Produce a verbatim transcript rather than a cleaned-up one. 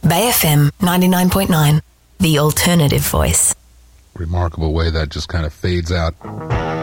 Bay F M ninety-nine point nine, the alternative voice. Remarkable way that just kind of fades out.